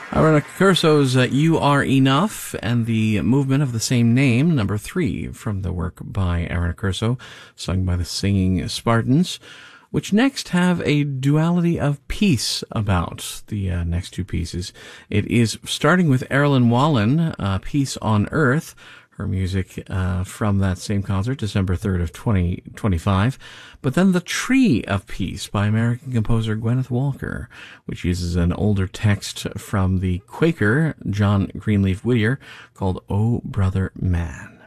Aaron Curso's You Are Enough, and the movement of the same name, number 3, from the work by Aaron Curso, sung by the Singing Spartans, which next have a duality of peace about the next two pieces. It is starting with Erilyn Wallen, Peace on Earth, her music from that same concert, December 3rd of 2025. But then The Tree of Peace by American composer Gwyneth Walker, which uses an older text from the Quaker John Greenleaf Whittier called "Oh Brother Man."